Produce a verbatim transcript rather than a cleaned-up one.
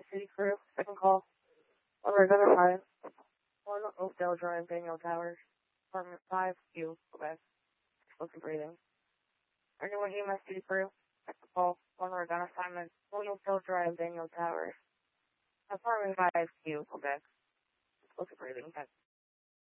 City Crew, second call. Over Gunner five. One Oakdale Drive, Daniel Towers. Apartment five, Q, Quebec. Explosive breathing. Anyone E M S City Crew, second call. One Oregon assignment. One Oakdale Drive, Daniel Towers. Apartment five, Q, Quebec. Explosive breathing.